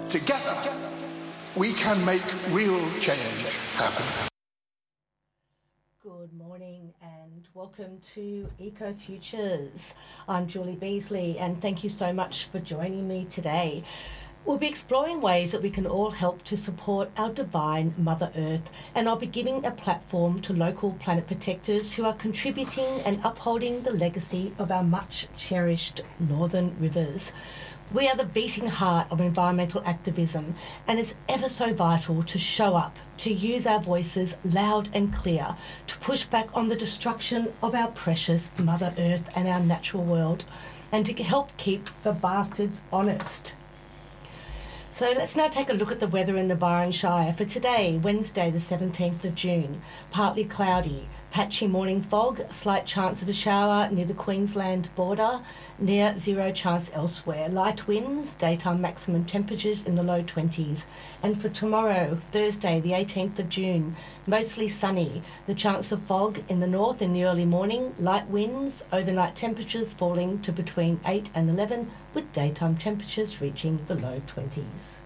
Together, we can make real change happen. Good morning and welcome to Eco Futures. I'm Julie Beasley and thank you so much for joining me today. We'll be exploring ways that we can all help to support our divine Mother Earth, and I'll be giving a platform to local planet protectors who are contributing and upholding the legacy of our much cherished northern rivers. We are the beating heart of environmental activism, and it's ever so vital to show up, to use our voices loud and clear, to push back on the destruction of our precious Mother Earth and our natural world, and to help keep the bastards honest. So let's now take a look at the weather in the Byron Shire for today, Wednesday the 17th of June. Partly cloudy, patchy morning fog, slight chance of a shower near the Queensland border, near zero chance elsewhere. Light winds, daytime maximum temperatures in the low 20s. And for tomorrow, Thursday the 18th of June, mostly sunny, the chance of fog in the north in the early morning, light winds, overnight temperatures falling to between 8 and 11, with daytime temperatures reaching the low 20s.